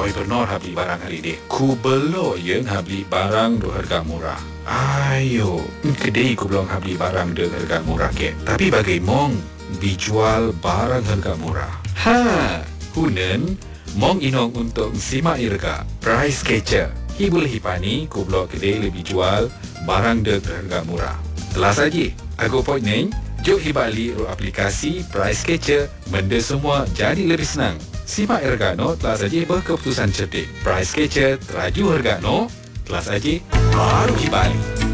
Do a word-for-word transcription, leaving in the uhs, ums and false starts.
Joy Bernor habli barang hari ni. Ku belok yang habli barang do harga murah. Ayo, kedai ku belum habli barang do harga murah ke. Tapi bagai mong dijual barang harga murah. Ha, hunen mong inong untuk simak irga price catcher. Hibul hipani ku belok kedai lebih jual barang do harga murah. Telah saja, aku point ni. Jom hibali ru aplikasi Price Catcher, benda semua jadi lebih senang. Simak Ergano telah saja berkeputusan cerdik. Price Catcher teraju Ergano telah saja baru hibali.